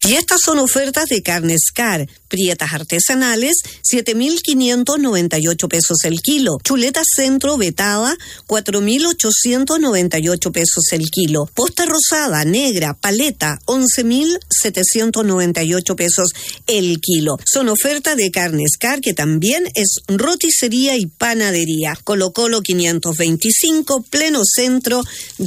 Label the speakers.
Speaker 1: Y estas son ofertas de carnes Car. Prietas artesanales, 7.598 pesos el kilo. Chuleta centro vetada, 4.898 pesos el kilo. Posta rosada, negra, paleta, 11.798 pesos el kilo. Son ofertas de carnes Car, que también es roticería y panadería. Colo Colo 525, pleno centro de